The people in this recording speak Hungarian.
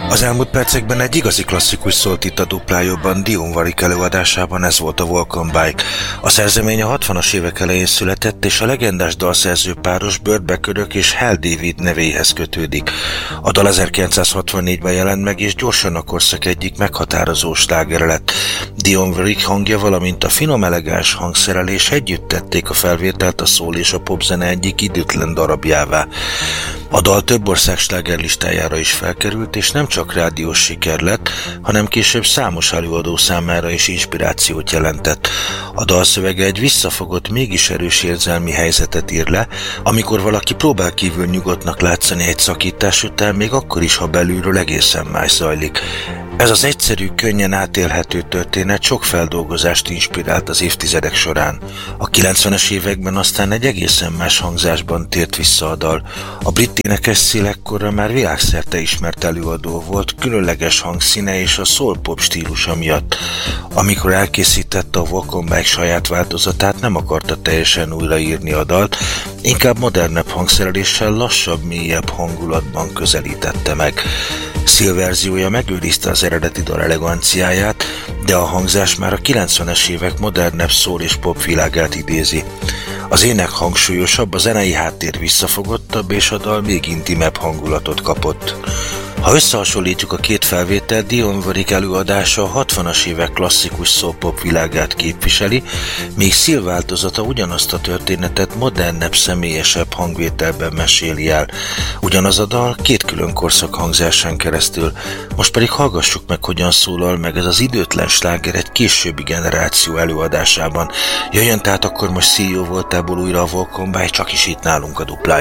Az elmúlt percekben egy igazi klasszikus szólt itt a Duplájában, Dionne Warwick előadásában, ez volt a Walk On By. A szerzemény a 60-as évek elején született, és a legendás dalszerző páros Burt Bacharach és Hal David nevéhez kötődik. A dal 1964-ben jelent meg, és gyorsan a korszak egyik meghatározó slágere lett. Dionne Warwick hangja, valamint a finom elegáns hangszerelés együtt tették a felvételt a szól és a popzene egyik időtlen darabjává. A dal több ország slágerlistájára is felkerült, és nem csak rádiós siker lett, hanem később számos előadó számára is inspirációt jelentett. A dalszövege egy visszafogott, mégis erős érzelmi helyzetet ír le, amikor valaki próbál kívül nyugodtnak látszani egy szakítás után, még akkor is, ha belülről egészen más zajlik. Ez az egyszerű, könnyen átélhető történet sok feldolgozást inspirált az évtizedek során. A 90-es években aztán egy egészen más hangzásban tért vissza a dal. A brit énekes Seal ekkorra már világszerte ismert előadó volt, különleges hangszíne és a soul-pop stílusa miatt. Amikor elkészítette a Walk On By saját változatát, nem akarta teljesen újraírni a dalt, inkább modernebb hangszereléssel, lassabb, mélyebb hangulatban közelítette meg. Seal verziója megőrizte az eredeti dal eleganciáját, de a hangzás már a 90-es évek modernebb soul és pop világát idézi. Az ének hangsúlyosabb, a zenei háttér visszafogottabb, és a dal még intimebb hangulatot kapott. Ha összehasonlítjuk a két felvételt, Dionne Warwick előadása a 60-as évek klasszikus soul-pop világát képviseli, míg Seal változata ugyanazt a történetet modernebb, személyesebb hangvételben meséli el. Ugyanaz a dal két külön korszak hangzásán keresztül. Most pedig hallgassuk meg, hogyan szólal meg ez az időtlen sláger egy későbbi generáció előadásában. Jöjjön tehát akkor most CEO voltából újra a Walk On By, csak is itt nálunk a Duplájában.